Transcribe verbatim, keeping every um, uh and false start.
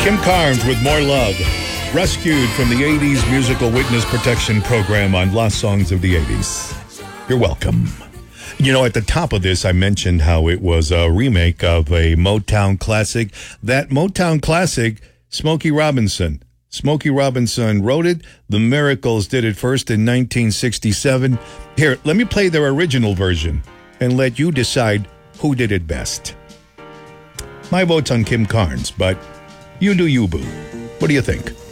Kim Carnes with More Love, rescued from the eighties Musical Witness Protection Program on Lost Songs of the eighties. You're welcome. You know, at the top of this, I mentioned how it was a remake of a Motown classic. That Motown classic, Smokey Robinson. Smokey Robinson wrote it. The Miracles did it first in nineteen sixty-seven. Here, let me play their original version and let you decide who did it best. My vote's on Kim Carnes, but you do you, boo. What do you think?